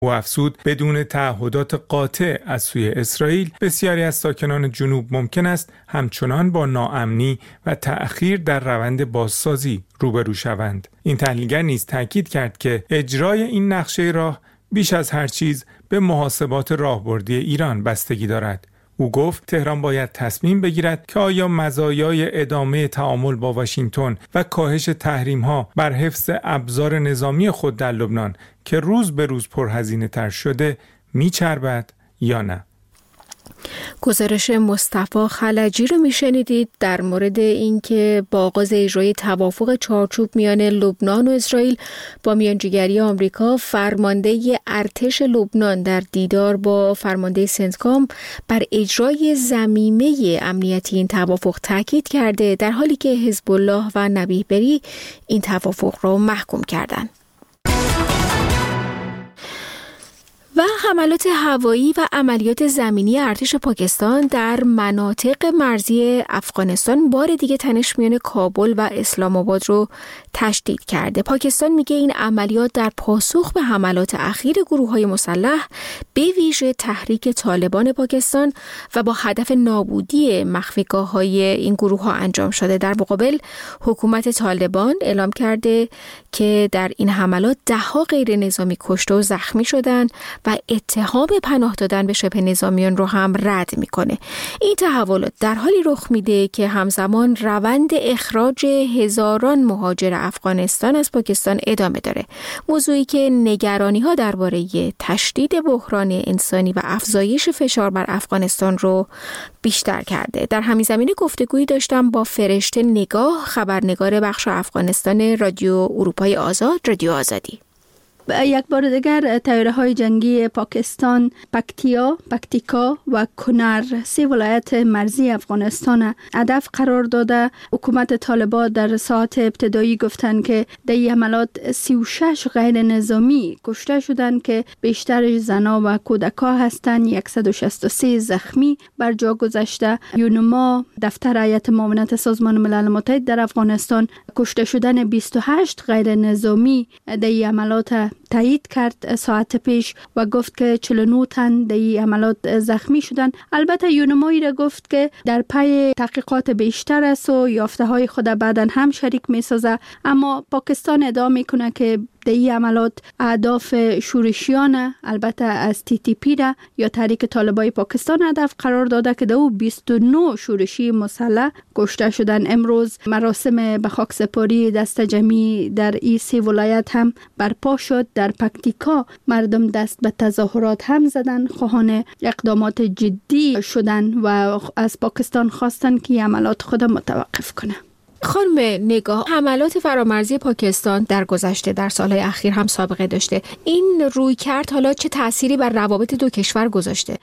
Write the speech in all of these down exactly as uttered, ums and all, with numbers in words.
او افزود بدون تعهدات قاطع از سوی اسرائیل بسیاری از ساکنان جنوب ممکن است همچنان با ناامنی و تأخیر در روند بازسازی روبرو شوند. این تحلیلگر نیز تاکید کرد که اجرای این نقشه راه بیش از هر چیز به محاسبات راهبردی ایران بستگی دارد. او گفت تهران باید تصمیم بگیرد که آیا مزایای ادامه تعامل با واشنگتن و کاهش تحریم‌ها بر حفظ ابزار نظامی خود در لبنان که روز به روز پرهزینه‌تر شده میچربد یا نه. گزارش مصطفی خلجی رو میشنیدید در مورد اینکه با آغاز اجرای توافق چارچوب میان لبنان و اسرائیل با میانجیگری آمریکا، فرمانده ارتش لبنان در دیدار با فرمانده سنتکام بر اجرای ضمیمه امنیتی این توافق تاکید کرده، در حالی که حزب الله و نبیه بری این توافق را محکوم کردند. و حملات هوایی و عملیات زمینی ارتش پاکستان در مناطق مرزی افغانستان بار دیگه تنش میان کابل و اسلام آباد رو تشدید کرده. پاکستان میگه این عملیات در پاسخ به حملات اخیر گروه‌های مسلح به ویژه تحریک طالبان پاکستان و با هدف نابودی مخفیگاه‌های این گروه‌ها انجام شده. در مقابل حکومت طالبان اعلام کرده که در این حملات ده‌ها غیر نظامی کشته و زخمی شدن و اتهام پناه دادن به شبه نظامیان رو هم رد میکنه. این تحولات در حالی رخ میده که همزمان روند اخراج هزاران مهاجر افغانستان از پاکستان ادامه داره. موضوعی که نگرانی ها درباره تشدید بحران انسانی و افزایش فشار بر افغانستان رو بیشتر کرده. در همین زمینه گفتگویی داشتم با فرشته نگاه، خبرنگار بخش افغانستان رادیو اروپای آزاد، رادیو آزادی. یک بار دیگر طیاره های جنگی پاکستان پکتیا، پکتیکا و کنر، سه ولایت مرزی افغانستان هدف قرار داده. حکومت طالبان در ساعت ابتدایی گفتند که در این حملات سی و شش غیر نظامی کشته شدند که بیشتر زنان و کودکان هستند. صد و شصت و سه زخمی بر جا گذشته. یونما دفتر هیئت معاونت سازمان ملل متحد در افغانستان کشته شدن بیست و هشت غیر نظامی در این حملات تایید کرد ساعت پیش و گفت که چهل و نه تن در این عملیات زخمی شدند. البته یونمایی را گفت که در پی تحقیقات بیشتر است و یافته های خود بعداً هم شریک می سازه، اما پاکستان ادعا میکنه که در این عملیات اهداف شورشیان البته از تی تی پی را یا تحریک طالبای پاکستان هدف قرار داده که در او بیست و نه شورشی مسلح کشته شدند. امروز مراسم به خاک سپاری دست جمعی در این سه ولایت هم برپا شد. در پکتیکا مردم دست به تظاهرات هم زدن، خواهان اقدامات جدی شدن و از پاکستان خواستن که عملیات خود متوقف کنه. خانم نگاه، حملات فرامرزی پاکستان در گذشته در سالهای اخیر هم سابقه داشته. این رویکرد حالا چه تأثیری بر روابط دو کشور گذاشته؟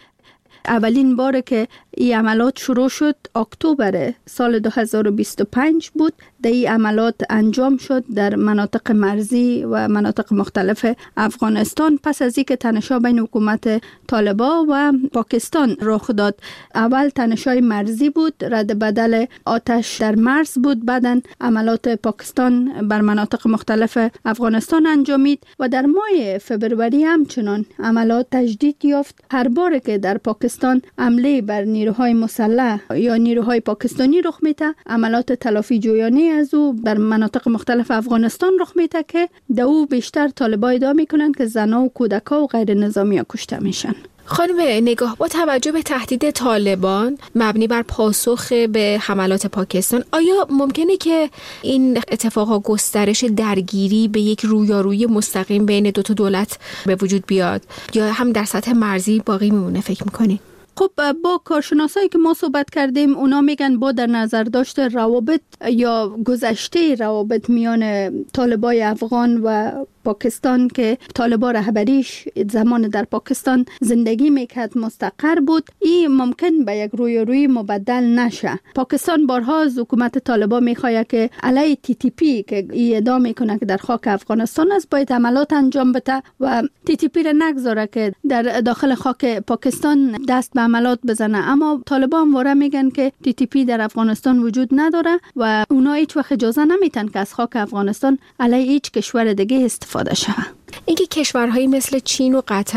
اولین باره که این عملیات شروع شد اکتبر سال دو هزار و بیست و پنج بود. در این عملیات انجام شد در مناطق مرزی و مناطق مختلف افغانستان پس از اینکه تنش‌ها بین حکومت طالبان و پاکستان رخ داد. اول تنش‌های مرزی بود، رد بدل آتش در مرز بود، بعداً عملیات پاکستان بر مناطق مختلف افغانستان انجامید و در ماه فبروری همچنان عملیات تجدید یافت. هر بار که در پاکستان حمله بر نیروهای مسلح یا نیروهای پاکستانی رخ میده، عملیات تلافی جویانه از او بر مناطق مختلف افغانستان رخ میده که در او بیشتر طالبان ادعا میکنن که زنها و کودکان و غیر نظامی ها کشته میشن. خانم نگاه، با توجه به تهدید طالبان مبنی بر پاسخ به حملات پاکستان، آیا ممکنه که این اتفاقا گسترش درگیری به یک رویارویی مستقیم بین دو تا دولت به وجود بیاد یا هم در سطح مرزی باقی میمونه فکر میکنی؟ خب با کارشناسایی که ما صحبت کردیم اونا میگن با در نظر داشته روابط یا گذشته روابط میان طالبای افغان و پاکستان که طالبان رهبریش زمان در پاکستان زندگی میکرد مستقر بود، این ممکن به یک رویارویی مبدل نشه. پاکستان بارها از حکومت طالبان میخواد که علیه تی تی پی که ادعا میکنه که در خاک افغانستان است باید عملیات انجام بده و تی تی پی را نگذاره که در داخل خاک پاکستان دست به عملیات بزنه. اما طالبان واره میگن که تی تی پی در افغانستان وجود نداره و اونا هیچ وقت اجازه نمیتن که از خاک افغانستان علیه هیچ کشور دیگه استفاده استفاده شود. اینکه کشورهایی مثل چین و قطر